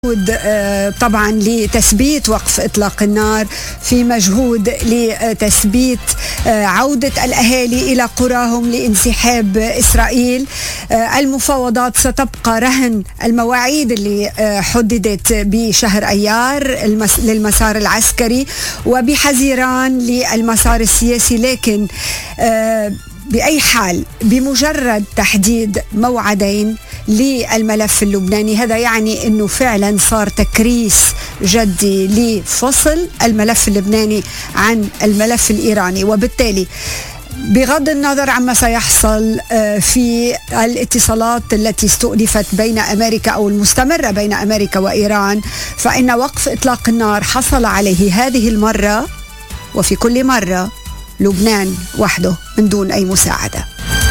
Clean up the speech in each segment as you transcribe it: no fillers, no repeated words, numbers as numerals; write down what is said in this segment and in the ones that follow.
طبعا لتثبيت وقف إطلاق النار، في مجهود لتثبيت عودة الأهالي إلى قراهم لانسحاب إسرائيل. المفاوضات ستبقى رهن المواعيد اللي حددت بشهر أيار للمسار العسكري وبحزيران للمسار السياسي، لكن بأي حال بمجرد تحديد موعدين للملف اللبناني هذا يعني أنه فعلا صار تكريس جدي لفصل الملف اللبناني عن الملف الإيراني، وبالتالي بغض النظر عما سيحصل في الاتصالات التي استؤنفت بين أمريكا أو المستمرة بين أمريكا وإيران، فإن وقف إطلاق النار حصل عليه هذه المرة وفي كل مرة لبنان وحده من دون أي مساعدة.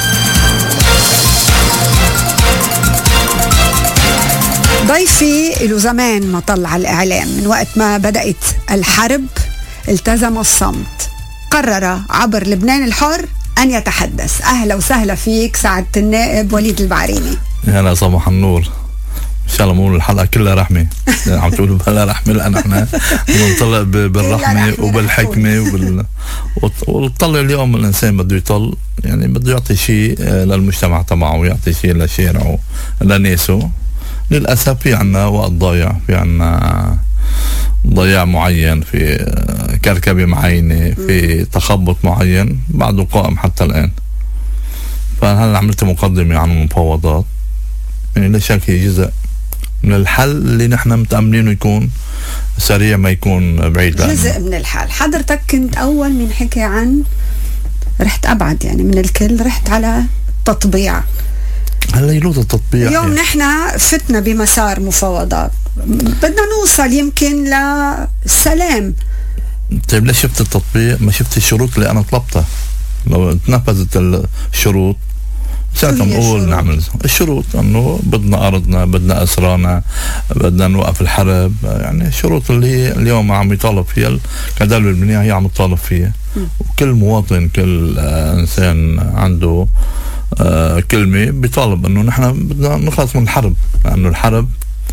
ضيفي له زمان ما طلع الإعلام، من وقت ما بدأت الحرب التزم الصمت، قرر عبر لبنان الحر أن يتحدث. أهلا وسهلا فيك سعادة النائب وليد البعريني. هلا صباح النور، ان شاء الله مو الحلقه كلها رحمه. عم تقولوا بلا رحمه، لان احنا بنطلع بالرحمه وبالحكمه وطلع اليوم الانسان بده يطل، يعني بده يعطي شيء للمجتمع تبعه ويعطي شيء لشارعه لناسه. للاسف في عنا وقت ضايع، في عنا ضياع معين، في كركبه معينه، في تخبط معين بعده قائم حتى الان. فهلا عملت مقدمه عن المفاوضات، يعني لا شك هي جزء من الحل اللي نحن متأملينه يكون سريع، ما يكون بعيد. جزء من الحل. حضرتك كنت أول من حكي عن، رحت أبعد يعني من الكل، رحت على تطبيع. هلا يلوط التطبيع. اليوم يعني نحن فتنا بمسار مفاوضات، بدنا نوصل يمكن للسلام. طيب ليش شفت التطبيع ما شفت الشروط اللي أنا طلبتها؟ لو تنفذت الشروط ساعتها نقول نعمل الشروط، انه بدنا ارضنا، بدنا اسرانا، بدنا نوقف الحرب. يعني الشروط اللي هي اليوم عم يطالب فيها كدولة لبنانية، هي عم تطالب فيها. وكل مواطن، كل انسان عنده كلمة بيطالب انه نحن بدنا نخلص من الحرب، لانه الحرب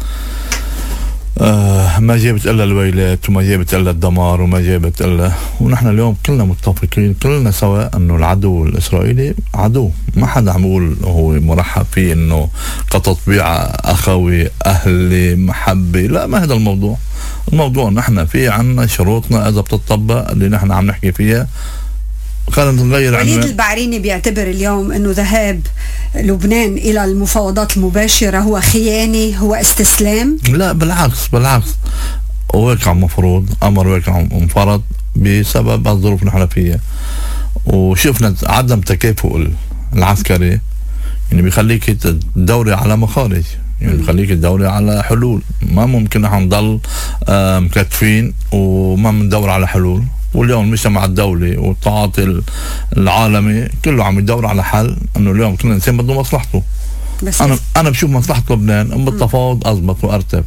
ما جابت الا الويلات وما جابت الا الدمار وما جابت الا، ونحن اليوم كلنا متفقين كلنا سواء انه العدو الاسرائيلي عدو، ما حدا عم يقول هو مرحب فيه انه كتطبيع اخوي اهلي محبه، لا ما هذا الموضوع. الموضوع نحن في عنا شروطنا اذا بتطبق اللي نحن عم نحكي فيها. خلينا نغير. وليد البعريني بيعتبر اليوم انه ذهاب لبنان الى المفاوضات المباشرة هو خيانة، هو استسلام. لا بالعكس واقع مفروض، امر واقع انفرض بسبب الظروف اللي نحن فيها، وشفنا عدم تكافؤ العسكري، يعني بيخليك تدوري على مخارج، يعني بيخليك تدوري على حلول. ما ممكن نحن نضل مكتفين وما بندور على حلول. واليوم المجتمع الدولي والتعاطي العالمي كله عم يدور على حل، انه اليوم كل انسان بده مصلحته. بس انا بشوف مصلحه لبنان بالتفاوض اضبط وارتب.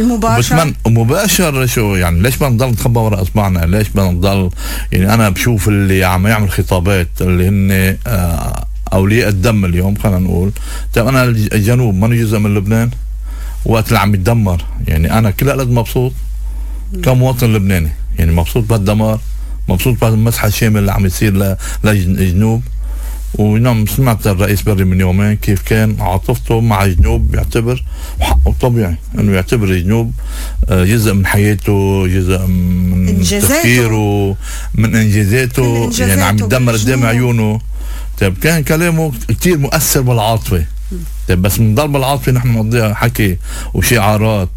مباشر شو يعني؟ ليش بدنا نضل نتخبى وراء اصبعنا؟ ليش بدنا نضل يعني؟ انا بشوف اللي عم يعمل خطابات اللي هن اولياء الدم اليوم، خلينا نقول. طيب انا الجنوب ما جزء من لبنان وقت اللي عم يتدمر، يعني انا كل قد مبسوط كمواطن لبناني، يعني مبسوط بهالدمار، مبسوط بهالمسحة الشاملة اللي عم يصير للجنوب. ونعم سمعت الرئيس بري من يومين كيف كان عاطفته مع الجنوب، بيعتبر وحقه طبيعي انه يعتبر الجنوب جزء من حياته، جزء من تفكيره، من انجازاته، يعني عم يدمر قدام عيونه. طيب كان كلامه كتير مؤثر بالعاطفة. طيب بس من ضرب العاطفة نحن نقضيها حكي وشعارات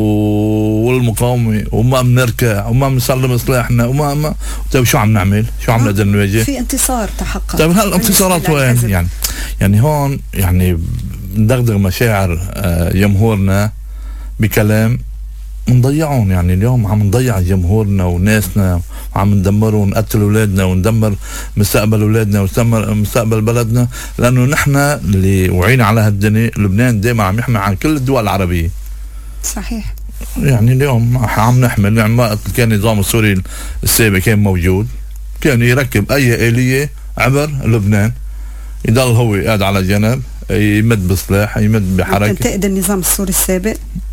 والمقاومة، وما بنركع وما بنسلم سلاحنا وما طيب شو عم نعمل؟ شو عم نقدر نواجه؟ في انتصار تحقق. طيب هالانتصارات وين؟ يعني هون يعني ندغدغ مشاعر جمهورنا بكلام نضيعهم. يعني اليوم عم نضيع جمهورنا وناسنا، وعم ندمرهم ونقتل اولادنا وندمر مستقبل اولادنا وندمر مستقبل بلدنا، لانه نحن اللي وعينا على هالدنيا. لبنان دائما عم يحمي عن كل الدول العربية. صحيح. يعني اليوم عم نحمل، يعني ما كان النظام السوري السابق كان موجود، كان يركب اي آلية عبر لبنان، يضل هو قاعد على جنب يمد بسلاح، يمد بحركة. تنتقد النظام السوري السابق؟